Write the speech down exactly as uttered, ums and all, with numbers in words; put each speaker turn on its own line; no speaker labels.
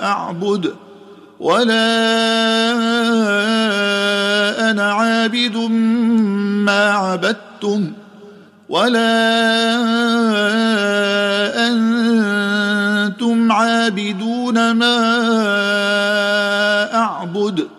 أعبد ولا أنا عابد ما عبدتم ولا أنتم عابدون ما أعبد